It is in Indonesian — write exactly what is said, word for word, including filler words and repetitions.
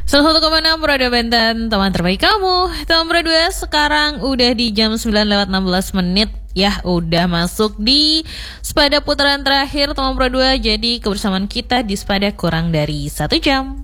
seratus satu koma enam Radio Banten, teman terbaik kamu. Teman berdua sekarang udah di jam sembilan lewat enam belas menit. Ya, udah masuk di Sepada putaran terakhir teman berdua. Jadi kebersamaan kita di Sepada kurang dari satu jam.